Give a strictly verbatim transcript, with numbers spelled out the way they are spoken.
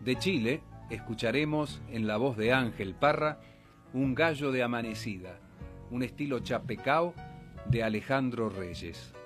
De Chile escucharemos en la voz de Ángel Parra Un gallo de amanecida, un estilo chapecao de Alejandro Reyes.